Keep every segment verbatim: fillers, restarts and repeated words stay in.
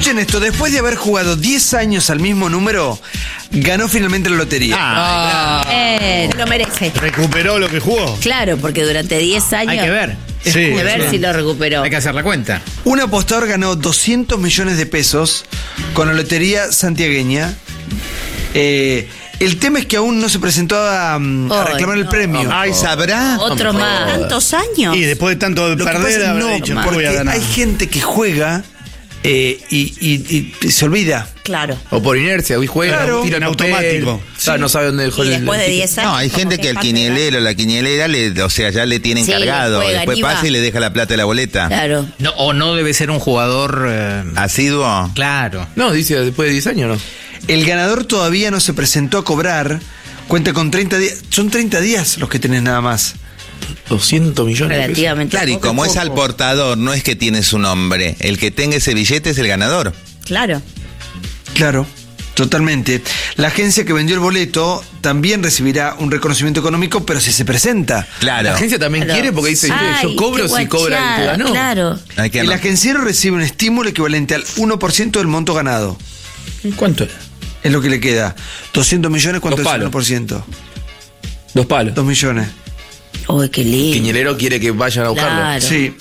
Escuchen esto, después de haber jugado diez años al mismo número, ganó finalmente la lotería. Ah, Eh, lo merece. ¿Recuperó lo que jugó? Claro, porque durante diez años. Hay que ver. Sí. Hay que ver sí. si lo recuperó. Hay que hacer la cuenta. Un apostador ganó doscientos millones de pesos con la lotería santiagueña. Eh, el tema es que aún no se presentó a, um, a Ay, reclamar el no. premio. Ay, ¿sabrá? Otro No me más. jodas. ¿Tantos años? Y después de tanto de Lo que pasa perder, es habrá no, dicho, "¿Por qué voy porque a ganar?". hay gente que juega eh, y, y- y se olvida. Claro. O por inercia, hoy juega, Claro. tira En en automático. automático. O sea, no sabe dónde dejó Y el después de el- diez años. No, hay gente como que el parte de la- quinielero, la quinielera, le, o sea, ya le tienen Sí, cargado. juegan, Después y pasa va. y le deja la plata de la boleta. Claro. No, o no debe ser un jugador. eh, ¿Asiduo? Claro. No, dice después de diez años, ¿no? El ganador todavía no se presentó a cobrar. Cuenta con treinta días. Son treinta días los que tenés nada más. doscientos millones de pesos. Relativamente. Claro, y poco. como es al portador, no es que tiene su nombre. El que tenga ese billete es el ganador. Claro. Claro, totalmente. La agencia que vendió el boleto también recibirá un reconocimiento económico, pero si se presenta. Claro. La agencia también Claro. quiere porque dice, Ay, yo cobro qué si cobra el que guachada, ganó. Claro. Hay que El anotar. agenciero recibe un estímulo equivalente al uno por ciento del monto ganado. ¿Cuánto es? Es lo que le queda. doscientos millones, ¿cuánto Dos es el palos. uno por ciento? Dos palos. dos millones. Uy, qué lindo. Quiñelero quiere que vayan a buscarlo. Claro. Sí.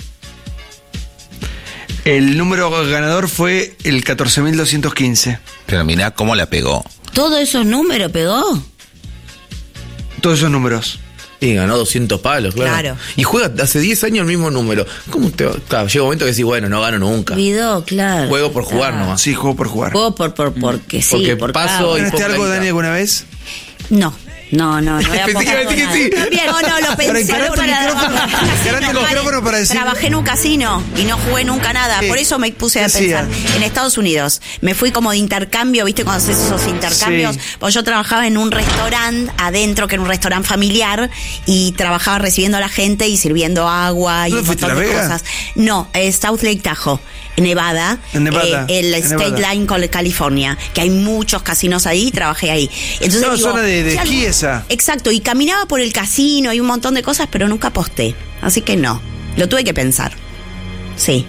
El número ganador fue el catorce mil doscientos quince. Pero mirá cómo la pegó. ¿Todos esos números pegó? Todos esos números. Y ganó doscientos palos, claro. Claro. Y juega hace diez años el mismo número. ¿Cómo te va? Claro, llega un momento que decís, bueno, no gano nunca. Olvidó, claro. Juego por jugar Claro. nomás. Sí, juego por jugar. Juego por, por, porque sí, Porque por paso cabo. y ¿Ganaste algo, popularidad. Dani, alguna vez? No. No, no, no he Pensé que iba a apostado decir que nada. sí. Bien, no, no, lo Pero pensé encarate el para micrófono, encarate el micrófono para decir- Trabajé en un casino y no jugué nunca nada. ¿Qué? Por eso me puse a ¿Qué pensar. hacía? En Estados Unidos. Me fui como de intercambio, ¿viste? Cuando haces esos intercambios. Sí. Pues yo trabajaba en un restaurante adentro, que era un restaurante familiar, y trabajaba recibiendo a la gente y sirviendo agua y ¿Dónde un fuiste, montón Las de Vegas? cosas. No, eh, South Lake Tahoe. Nevada, En Nevada, eh, el en State Nevada. Line con California, que hay muchos casinos ahí, trabajé ahí. Entonces No, digo, zona de- de si algo- esquí esa. Exacto, y caminaba por el casino y un montón de cosas, pero nunca aposté. Así que no, lo tuve que pensar. Sí,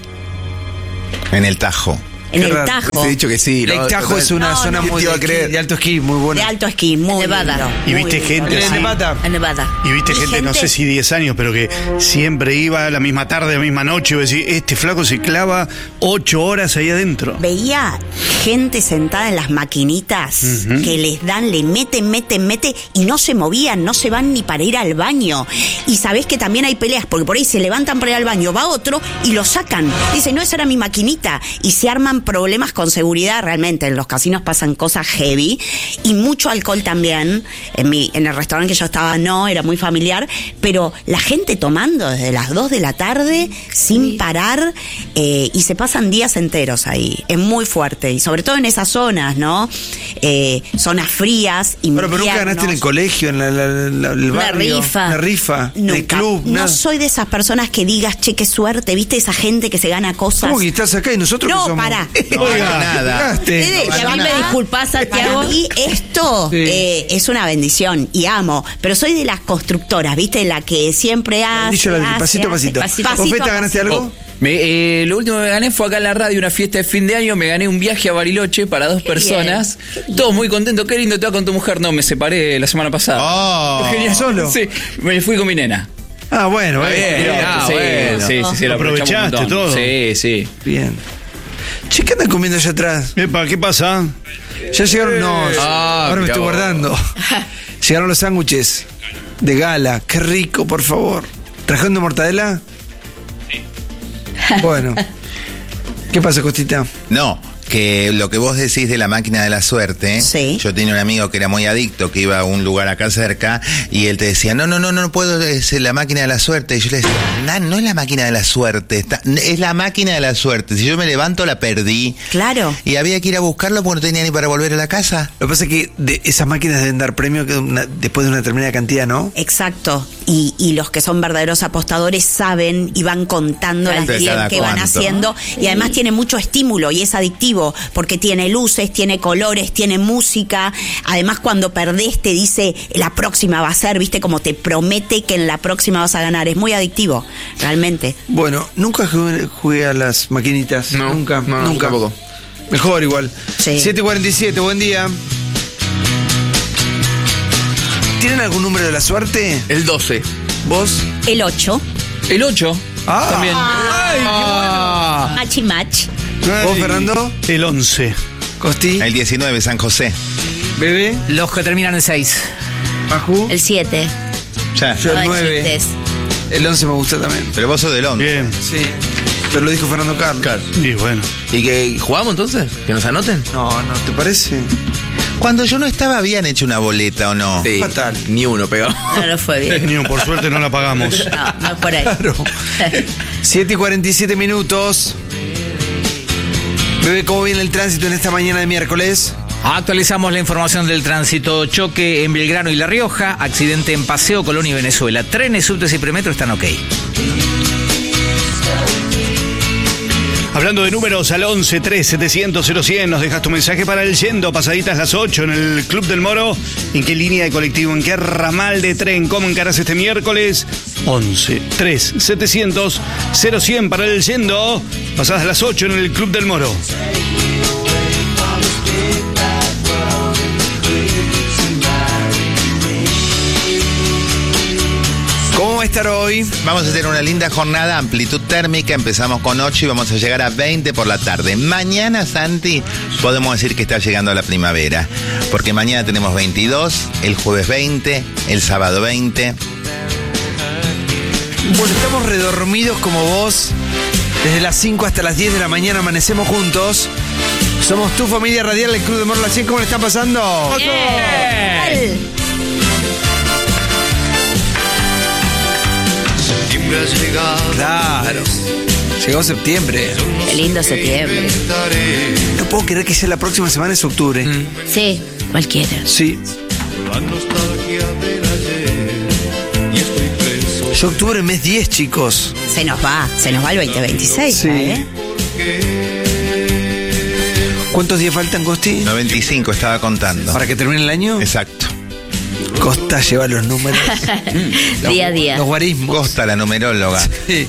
En el Tajo. en Qué el raro. Tajo. Te he dicho que sí. Lake ¿no? Tahoe es una No, zona no. muy Te iba de, a creer. esquí, de alto esquí, muy buena. De alto esquí, muy Nevada. lindo, ¿Y muy viste lindo. gente En así? Nevada. En Nevada. Y viste gente, no sé si diez años, pero que siempre iba a la misma tarde, a la misma noche, y vos decís, este flaco se clava ocho horas ahí adentro. Veía gente sentada en las maquinitas que les dan, le meten, meten, meten y no se movían, no se van ni para ir al baño. Y sabés que también hay peleas, porque por ahí se levantan para ir al baño, va otro y lo sacan. Dice, no, esa era mi maquinita. Y se arman problemas con seguridad realmente. En los casinos pasan cosas heavy y mucho alcohol también. En, mi, en el restaurante que yo estaba no, era muy familiar, pero la gente tomando desde las dos de la tarde sin parar eh, y se pasan días enteros ahí. Es muy fuerte y sobre todo en esas zonas, ¿no? Eh, zonas frías, Bueno, pero nunca inviernos. ganaste en el colegio, en la, la- la- el Una barrio. rifa. Una rifa. En el Nunca. club. No nada. soy de esas personas que digas, che, qué suerte, ¿viste? Esa gente que se gana cosas. ¿Cómo que estás acá y nosotros No, qué somos? pará. Oiga, nada. Ganaste. Eh, No, y a mí no, me no. disculpás, Santiago. Para mí esto Sí. eh, es una bendición y amo, pero soy de las constructoras, ¿viste? La que siempre hace, Dicho la- hace, pasito a hace, pasito. pasito a ¿Vos, Feta, pasito. ganaste algo? Me, eh, lo último que me gané fue acá en la radio, una fiesta de fin de año. Me gané un viaje a Bariloche para dos Qué personas. bien, qué bien. Todos muy contentos. Qué lindo te va con tu mujer. No, me separé la semana pasada. Oh. Genial. ¿Solo? Sí, me fui con mi nena. Ah, bueno, Está bien. bien, Bien. ah, sí, bueno. sí, sí, sí, lo aprovechamos un Aprovechaste montón. todo. Sí, sí. Bien. Che, ¿qué andan comiendo allá atrás? Epa, ¿qué pasa? Ya llegaron. No, Ah, ahora me mirá estoy vos. guardando. Llegaron los sándwiches de gala. Qué rico, por favor. ¿Trajeron de mortadela? Sí. Bueno. ¿Qué pasa, Costita? No, que lo que vos decís de la máquina de la suerte, Sí. yo tenía un amigo que era muy adicto, que iba a un lugar acá cerca, y él te decía, no, no, no, no puedo, es la máquina de la suerte. Y yo le decía, no, no es la máquina de la suerte, está- es la máquina de la suerte. Si yo me levanto, la perdí. Claro. Y había que ir a buscarlo porque no tenía ni para volver a la casa. Lo que pasa es que de esas máquinas deben dar premio que una- después de una determinada cantidad, ¿no? Exacto. Y, y los que son verdaderos apostadores saben y van contando las De días cada que van cuánto. haciendo. Y además tiene mucho estímulo y es adictivo porque tiene luces, tiene colores, tiene música. Además, cuando perdés te dice la próxima va a ser, ¿viste? Como te promete que en la próxima vas a ganar. Es muy adictivo, realmente. Bueno, nunca jugué, jugué a las maquinitas. No, nunca, no, nunca. tampoco. Mejor igual. Sí. siete y cuarenta y siete, buen día. ¿Tienen algún número de la suerte? El doce. ¿Vos? El ocho. El ocho. Ah. También. Ay, Ah. Match y match. ¿Vos, Ay, Fernando? El once. ¿Costi? El diecinueve, San José. ¿Bebé? Los que terminan en seis. ¿Maju? El siete. Ya. Yo el No hay nueve. chistes. El once me gusta también. Pero vos sos del once. Bien. Sí. Pero lo dijo Fernando Carlos. Claro. Y bueno. ¿Y que jugamos entonces? ¿Que nos anoten? No, no, ¿te parece? Cuando yo no estaba, habían hecho una boleta o no. Sí. Fatal. Ni uno pegado. No, no fue bien. Ni un- por suerte no la pagamos. No, no es por ahí. Claro. siete y cuarenta y siete minutos. Bebé, ¿cómo viene el tránsito en esta mañana de miércoles? Actualizamos la información del tránsito. Choque en Belgrano y La Rioja. Accidente en Paseo Colón y Venezuela. Trenes, subtes y premetro están ok. Hablando de números, al once tres setecientos cero cien nos dejas tu mensaje para el Yendo, pasaditas las ocho en el Club del Moro. ¿En qué línea de colectivo, en qué ramal de tren, cómo encarás este miércoles? once tres setecientos cero cien para el Yendo, pasadas las ocho en el Club del Moro. ¿Cómo va a estar hoy? Vamos a tener una linda jornada, amplitud térmica, empezamos con ocho y vamos a llegar a veinte por la tarde. Mañana, Santi, podemos decir que está llegando la primavera, porque mañana tenemos veintidós, el jueves veinte, el sábado veinte. Bueno, estamos redormidos como vos. Desde las cinco hasta las diez de la mañana amanecemos juntos. Somos tu familia radial, el Club de Moro La cien. ¿Cómo le están pasando? Bien. Claro. Llegó septiembre. Qué lindo septiembre. No puedo creer que sea la próxima semana, es octubre. Sí, cualquiera. Sí. Yo octubre, mes diez, chicos. Se nos va, se nos va el veinte veintiséis. Sí. ¿eh? ¿Cuántos días faltan, Costi? noventa y cinco estaba contando. ¿Para que termine el año? Exacto. Costa lleva los números. Día a día. Los guarismos. Costa, la numeróloga. Sí.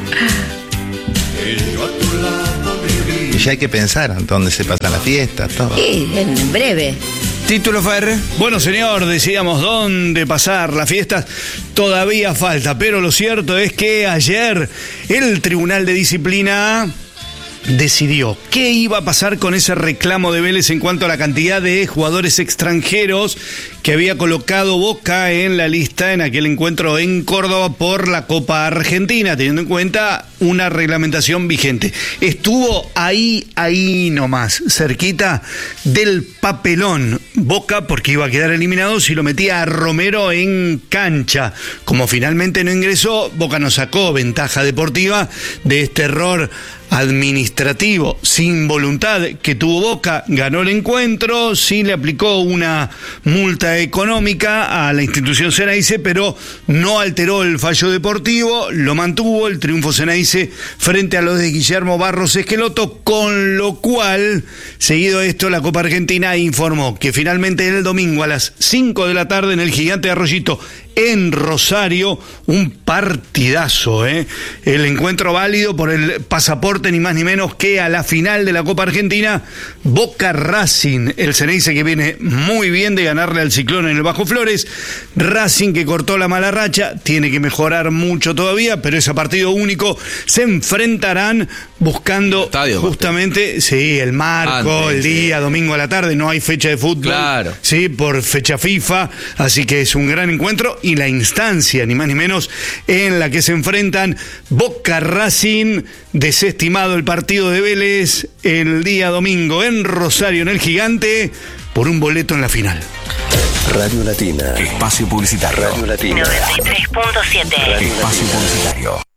Y ya hay que pensar dónde se pasan las fiestas, todo. Sí, en breve. Título, Fer. Bueno, señor, decíamos dónde pasar las fiestas. Todavía falta, pero lo cierto es que ayer el Tribunal de Disciplina decidió qué iba a pasar con ese reclamo de Vélez en cuanto a la cantidad de jugadores extranjeros que había colocado Boca en la lista en aquel encuentro en Córdoba por la Copa Argentina, teniendo en cuenta una reglamentación vigente. Estuvo ahí, ahí nomás, cerquita del papelón Boca, porque iba a quedar eliminado si lo metía a Romero en cancha. Como finalmente no ingresó, Boca no sacó ventaja deportiva de este error administrativo sin voluntad que tuvo Boca. Ganó el encuentro, sí le aplicó una multa económica a la institución Ceneice, pero no alteró el fallo deportivo, lo mantuvo el triunfo Ceneice frente a los de Guillermo Barros Esqueloto, con lo cual, seguido esto, la Copa Argentina informó que finalmente el domingo a las cinco de la tarde en el Gigante de Arroyito en Rosario, un partidazo, ¿eh? El encuentro válido por el pasaporte ni más ni menos que a la final de la Copa Argentina, Boca Racing, el Ceneice que viene muy bien de ganarle al Ciclón en el Bajo Flores, Racing que cortó la mala racha, tiene que mejorar mucho todavía, pero es a partido único, se enfrentarán buscando Estadio, justamente, sí, el marco, Antes, el día, domingo a la tarde, no hay fecha de fútbol, Claro. sí, por fecha FIFA, así que es un gran encuentro y la instancia, ni más ni menos, en la que se enfrentan Boca Racing, desestimado el partido de Vélez el día domingo en Rosario, en el Gigante, por un boleto en la final. Radio Latina. Espacio publicitario. Radio Latina. noventa y tres punto siete. Espacio publicitario.